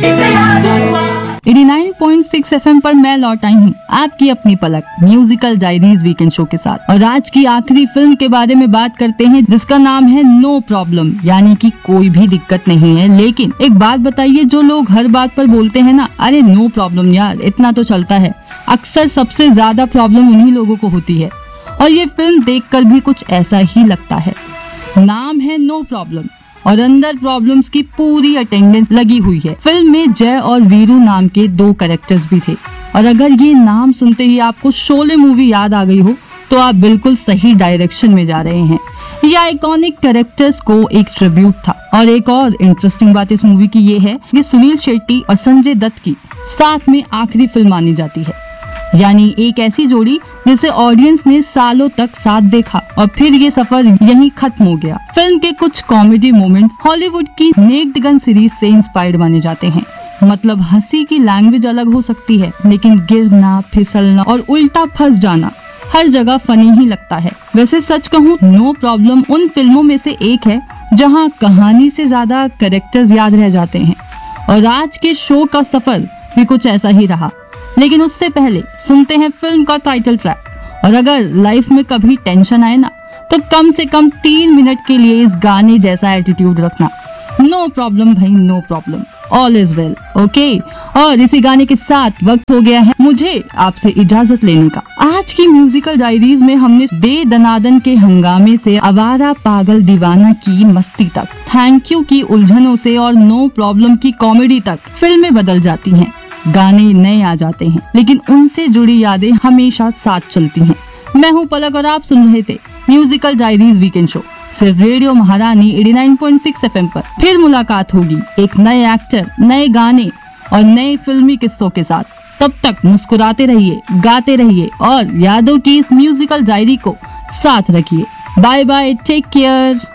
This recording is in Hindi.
89.6 FM पर मैं लौट आई हूँ आपकी अपनी पलक म्यूजिकल डायरीज वीकेंड शो के साथ। और आज की आखिरी फिल्म के बारे में बात करते हैं जिसका नाम है नो प्रॉब्लम, यानी कि कोई भी दिक्कत नहीं है। लेकिन एक बात बताइए, जो लोग हर बात पर बोलते हैं ना, अरे नो प्रॉब्लम यार, इतना तो चलता है, अक्सर सबसे ज्यादा प्रॉब्लम उन्हीं लोगों को होती है। और ये फिल्म देखकर भी कुछ ऐसा ही लगता है। नाम है नो प्रॉब्लम और अंदर प्रॉब्लम्स की पूरी अटेंडेंस लगी हुई है। फिल्म में जय और वीरू नाम के 2 कैरेक्टर्स भी थे। और अगर ये नाम सुनते ही आपको शोले मूवी याद आ गई हो तो आप बिल्कुल सही डायरेक्शन में जा रहे हैं। ये आइकॉनिक कैरेक्टर्स को एक ट्रिब्यूट था। और एक और इंटरेस्टिंग बात इस मूवी की ये है, ये सुनील शेट्टी और संजय दत्त की साथ में आखिरी फिल्म मानी जाती है। यानी एक ऐसी जोड़ी जिसे ऑडियंस ने सालों तक साथ देखा और फिर ये सफर यहीं खत्म हो गया। फिल्म के कुछ कॉमेडी मोमेंट्स हॉलीवुड की नेक्ड गन सीरीज से इंस्पायर्ड माने जाते हैं। मतलब हंसी की लैंग्वेज अलग हो सकती है, लेकिन गिरना, फिसलना और उल्टा फंस जाना हर जगह फनी ही लगता है। वैसे सच कहूँ, नो प्रॉब्लम उन फिल्मों में से एक है जहाँ कहानी से ज्यादा कैरेक्टर्स याद रह जाते हैं। और आज के शो का सफर भी कुछ ऐसा ही रहा। लेकिन उससे पहले सुनते हैं फिल्म का टाइटल ट्रैक। और अगर लाइफ में कभी टेंशन आए ना, तो कम से कम 3 मिनट के लिए इस गाने जैसा एटीट्यूड रखना। नो प्रॉब्लम भाई, no problem, all is well, okay. और इसी गाने के साथ वक्त हो गया है मुझे आपसे इजाजत लेने का। आज की म्यूजिकल डायरीज में हमने दे दनादन के हंगामे से आवारा पागल दीवाना की मस्ती तक, थैंक यू की उलझनों से और नो प्रॉब्लम की कॉमेडी तक फिल्में बदल जाती हैं, गाने नए आ जाते हैं, लेकिन उनसे जुड़ी यादें हमेशा साथ चलती हैं। मैं हूँ पलक और आप सुन रहे थे म्यूजिकल डायरीज वीकेंड शो, सिर्फ रेडियो महारानी 89.6 FM पर। फिर मुलाकात होगी एक नए एक्टर, नए गाने और नए फिल्मी किस्सों के साथ। तब तक मुस्कुराते रहिए, गाते रहिए और यादों की इस म्यूजिकल डायरी को साथ रखिए। Bye bye, take care.